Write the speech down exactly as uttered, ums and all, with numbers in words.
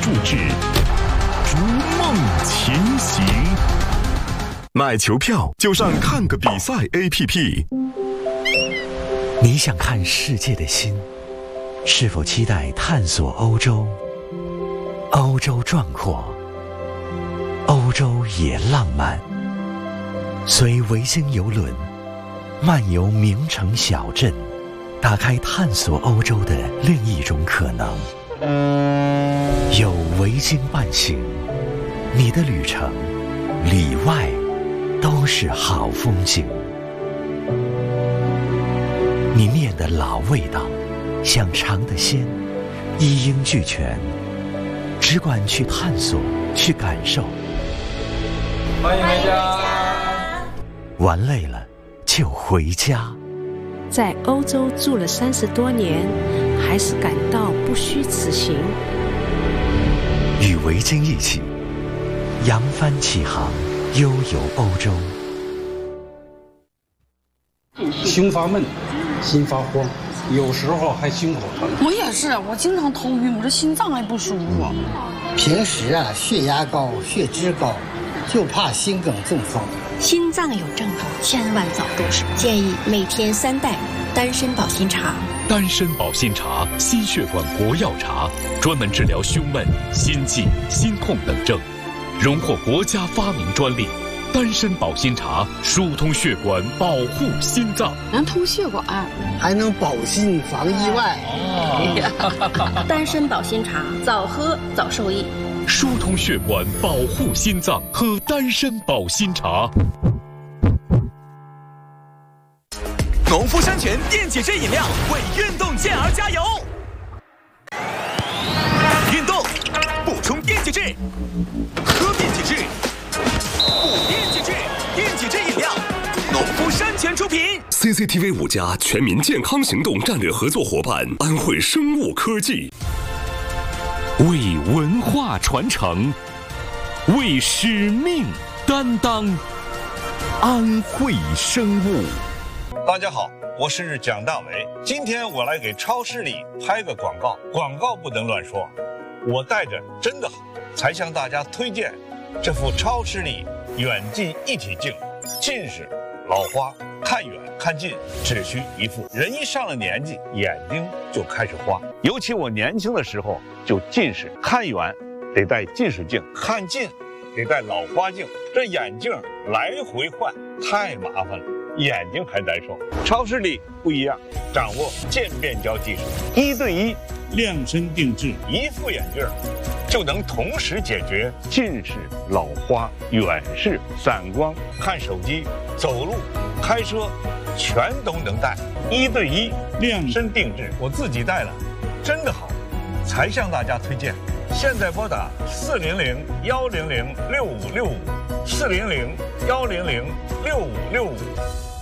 注志，逐梦前行。买球票就上看个比赛 A P P。 你想看世界的心，是否期待探索欧洲？欧洲壮阔，欧洲也浪漫。随维京邮轮漫游名城小镇，打开探索欧洲的另一种可能。有维京伴行，你的旅程里外都是好风景。你念的老味道，想尝的鲜，一应俱全，只管去探索，去感受。 欢迎回家。 玩累了就回家。 在欧洲住了三十多年，还是感到不虚此行。 与维京一起扬帆起航，悠游欧洲。 胸发闷，心发慌，有时候还心口疼。 我也是，我经常头晕，我这心脏还不舒服。 平时啊，血压高，血脂高，就怕心梗中风。 心脏有症状，千万早重视。建议每天三袋丹参保心茶。 丹参保心茶，心血管国药茶，专门治疗胸闷、心悸、心痛等症，荣获国家发明专利。丹参保心茶疏通血管，保护心脏， 能通血管， 还能保心防意外。 哦、丹参保心茶，早喝早受益。 疏通血管，保护心脏，喝丹参保心茶。 农夫山泉电解质饮料为运动健儿加油！运动补充电解质，喝电解质，补电解质，电解质饮料，农夫山泉出品。 C C T V 五家全民健康行动战略合作伙伴安徽生物科技， 为文化传承，为使命担当，安徽生物。 大家好，我是蒋大为。今天我来给超市里拍个广告，广告不能乱说。我带着真的好，才向大家推荐这副超视力远近一体镜。近视、老花、看远看近只需一副。人一上了年纪，眼睛就开始花。尤其我年轻的时候就近视，看远得戴近视镜，看近得戴老花镜，这眼镜来回换太麻烦了。眼睛还难受，超视力不一样，掌握渐变焦技术，一对一量身定制，一副眼镜就能同时解决近视、老花、远视、散光、看手机、走路、开车，全都能戴，一对一量身定制。我自己戴了，真的好，才向大家推荐。现在拨打四零零幺零零六五六五，四零零幺零零六五六五。